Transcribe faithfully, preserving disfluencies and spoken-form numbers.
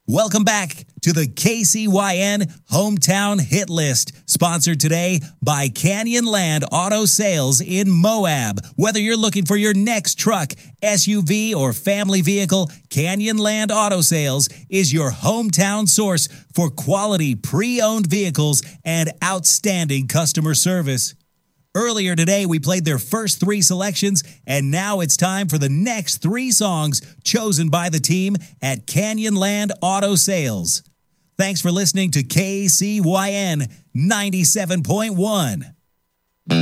Welcome back to the K C Y N Hometown Hit List, sponsored today by Canyonland Auto Sales in Moab. Whether you're looking for your next truck, S U V, or family vehicle, Canyonland Auto Sales is your hometown source for quality pre-owned vehicles and outstanding customer service. Earlier today, we played their first three selections, and now it's time for the next three songs chosen by the team at Canyonland Auto Sales. Thanks for listening to K C Y N ninety-seven point one.